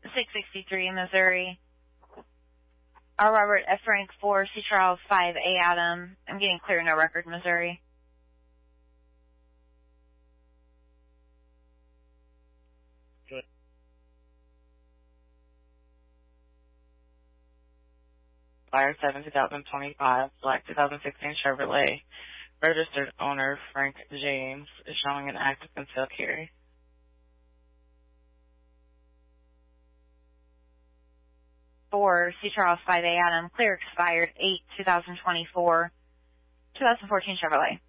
663 Missouri. R. Robert F. Frank 4, C. Charles 5, A. Adam. I'm getting clear no record, Missouri. Good. Fire 7 2025, black 2016 Chevrolet. Registered owner Frank James is showing an active concealed carry. 4, C. Charles 5, A. Adam. Clear expired 8, 2024. 2014 Chevrolet.